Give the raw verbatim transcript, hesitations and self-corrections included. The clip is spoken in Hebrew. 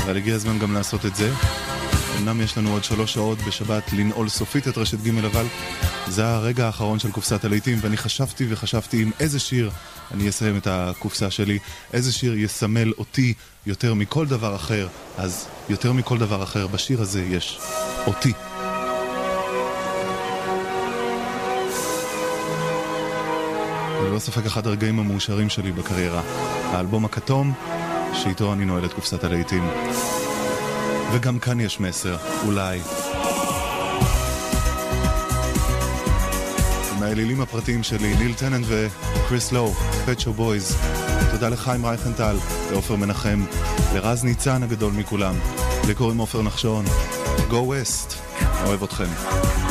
אבל הגיע הזמן גם לעשות את זה. אמנם יש לנו עוד שלוש שעות בשבת לנעול סופית את רשת ג', אבל זה הרגע האחרון של קופסת הלהיטים, ואני חשבתי וחשבתי עם איזה שיר אני אסיים את הקופסה שלי, איזה שיר יסמל אותי יותר מכל דבר אחר. אז יותר מכל דבר אחר בשיר הזה יש אותי. ללא ספק אחד הרגעים המאושרים שלי בקריירה, האלבום הכתום שאיתו אני נועל את קופסת הלהיטים. וגם כאן יש מסר, אולי. עם האלילים הפרטיים שלי, ניל טננט וקריס לואו, פט שופ בויז. תודה לחיים רייכנטל, לעופר מנחם, לרז ניצן הגדול מכולם, לקוראים עופר נחשון. Go West, אוהב אתכם.